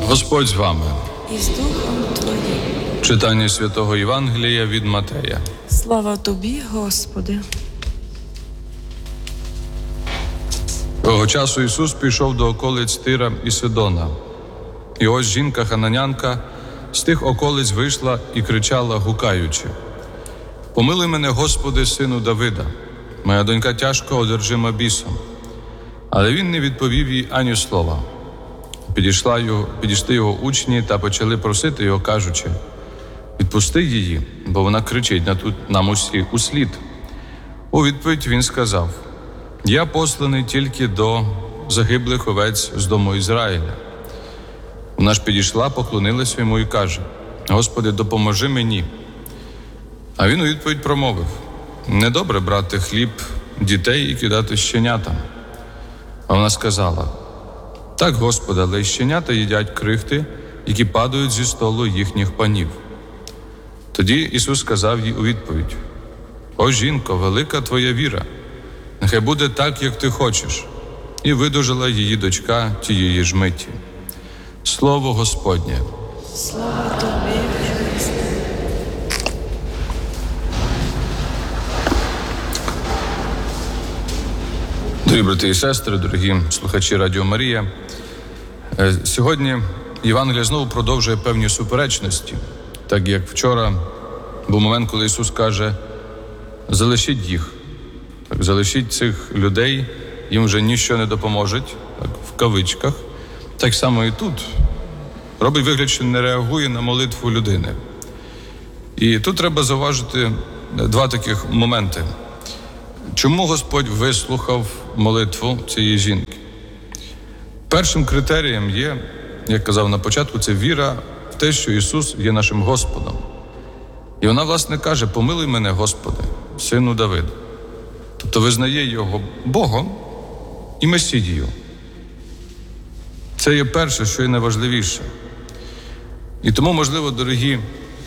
Господь з вами. І з Духом Твоїм. Читання Святого Євангелія від Матея. Слава Тобі, Господи. Того часу Ісус пішов до околиць Тира і Сидона. І ось жінка-хананянка з тих околиць вийшла і кричала, гукаючи: «Помилуй мене, Господи, сину Давида, моя донька тяжко одержима бісом». Але він не відповів їй ані слова. Підійшли його учні та почали просити його, кажучи: «Відпусти її, бо вона кричить нам усі услід». У відповідь він сказав: «Я посланий тільки до загиблих овець з дому Ізраїля». Вона ж підійшла, поклонилась йому і каже: «Господи, допоможи мені». А він у відповідь промовив: «Недобре брати хліб дітей і кидати щенятам». А вона сказала: «Так, Господи, але й щенята їдять крихти, які падають зі столу їхніх панів». Тоді Ісус сказав їй у відповідь: «О, жінко, велика твоя віра, нехай буде так, як ти хочеш». І видужала її дочка тієї ж миті. Слово Господнє. Слава Тобі, Христе. Дорогі брати і сестри, дорогі слухачі Радіо Марія, сьогодні Євангеліє знову продовжує певні суперечності, так як вчора був момент, коли Ісус каже: «Залишіть їх, так, залишіть цих людей, їм вже ніщо не допоможе», так, в кавичках. Так само і тут робить вигляд, що не реагує на молитву людини. І тут треба зауважити два таких моменти. Чому Господь вислухав молитву цієї жінки? Першим критерієм є, як казав на початку, це віра в те, що Ісус є нашим Господом. І вона, власне, каже: «Помилуй мене, Господи, сину Давида». Тобто визнає Його Богом і Месією. Це є перше, що є найважливіше. І тому, можливо, дорогі,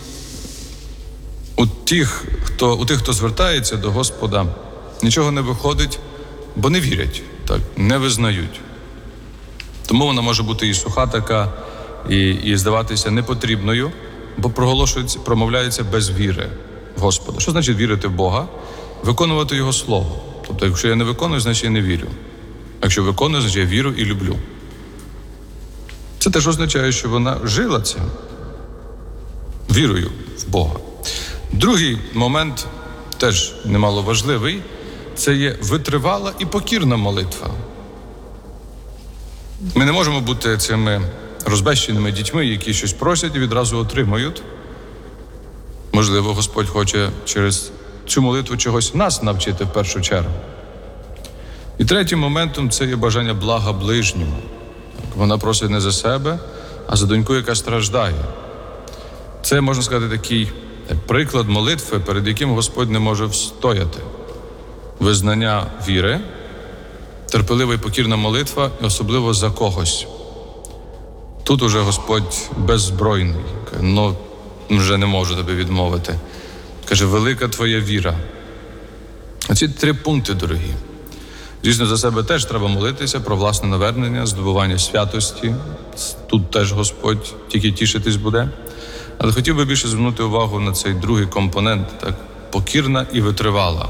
у тих, хто звертається до Господа, нічого не виходить, бо не вірять, так, не визнають. Тому вона може бути і суха така, і здаватися непотрібною, бо промовляється без віри в Господа. Що значить вірити в Бога? Виконувати Його Слово. Тобто, якщо я не виконую, значить я не вірю. Якщо виконую, значить я вірю і люблю. Це теж означає, що вона жила цим, вірою в Бога. Другий момент, теж немало важливий, це є витривала і покірна молитва. Ми не можемо бути цими розбещеними дітьми, які щось просять і відразу отримують. Можливо, Господь хоче через цю молитву чогось нас навчити в першу чергу. І третім моментом це є бажання блага ближньому. Вона просить не за себе, а за доньку, яка страждає. Це, можна сказати, такий приклад молитви, перед яким Господь не може встояти. Визнання віри, терпелива і покірна молитва, і особливо за когось. Тут уже Господь беззбройний. Вже не можу тобі відмовити. Каже: велика твоя віра. Оці три пункти, дорогі. Звісно, за себе теж треба молитися про власне навернення, здобування святості. Тут теж Господь тільки тішитись буде. Але хотів би більше звернути увагу на цей другий компонент, так, покірна і витривала.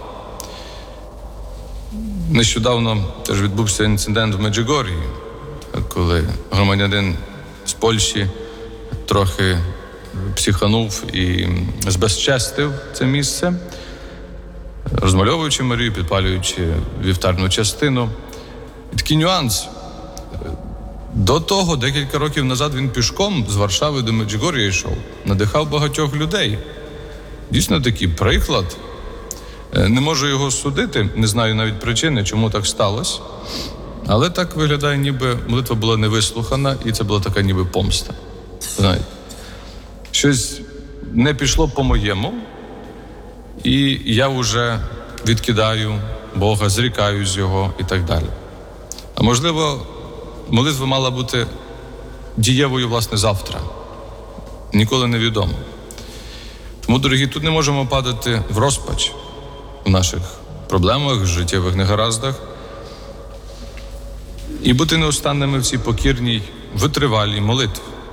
Нещодавно теж відбувся інцидент в Меджигорії, коли громадянин з Польщі трохи психанув і збезчестив це місце, розмальовуючи Марію, підпалюючи вівтарну частину. І такий нюанс. До того, декілька років назад, він пішком з Варшави до Меджигор'я йшов, надихав багатьох людей. Дійсно такий приклад. Не можу його судити, не знаю навіть причини, чому так сталося. Але так виглядає, ніби молитва була не вислухана, і це була така ніби помста. Знаєте, щось не пішло по-моєму, і я вже відкидаю Бога, зрікаюсь Його і так далі. А можливо, молитва мала бути дієвою, власне, завтра. Ніколи не відомо. Тому, дорогі, тут не можемо падати в розпач в наших проблемах, життєвих негараздах. І бути неустанними в цій покірній, витривалій молитві.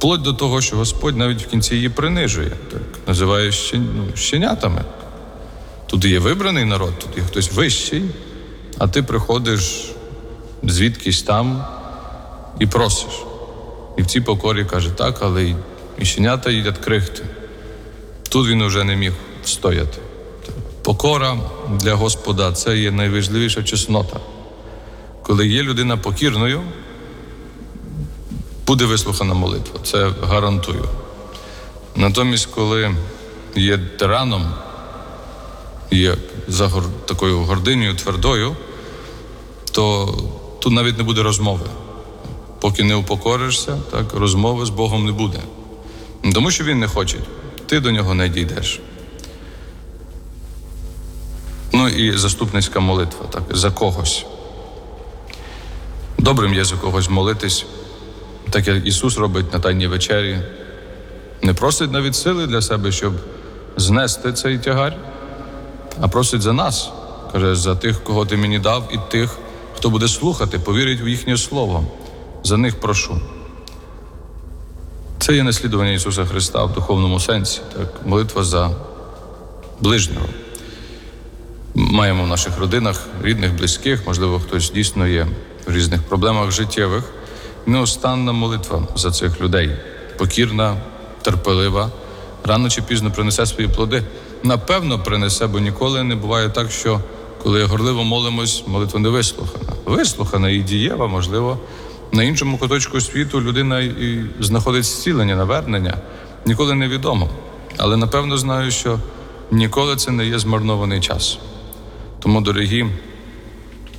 Вплоть до того, що Господь навіть в кінці її принижує, так, називає щенятами. Тут є вибраний народ, тут є хтось вищий, а ти приходиш звідкись там і просиш. І в цій покорі каже, так, але і щенята їдять крихти. Тут він уже не міг встояти. Покора для Господа – це є найважливіша чеснота. Коли є людина покірною, буде вислухана молитва, це гарантую. Натомість, коли є тираном, є за такою гординею твердою, то тут навіть не буде розмови. Поки не упокоришся, так, розмови з Богом не буде. Тому що він не хоче, ти до нього не дійдеш. Ну і заступницька молитва, так, за когось. Добрим є за когось молитись, так як Ісус робить на Тайній вечері. Не просить навіть сили для себе, щоб знести цей тягар, а просить за нас. Каже, за тих, кого ти мені дав, і тих, хто буде слухати, повірить в їхнє слово. За них прошу. Це є наслідування Ісуса Христа в духовному сенсі. Так? Молитва за ближнього. Маємо в наших родинах рідних, близьких, можливо, хтось дійсно є в різних проблемах життєвих. Неустанна молитва за цих людей. Покірна, терпелива, рано чи пізно принесе свої плоди. Напевно, принесе, бо ніколи не буває так, що коли горливо молимось, молитва не вислухана. Вислухана і дієва, можливо, на іншому куточку світу людина і знаходить зцілення, навернення. Ніколи не відомо. Але, напевно, знаю, що ніколи це не є змарнований час. Тому, дорогі,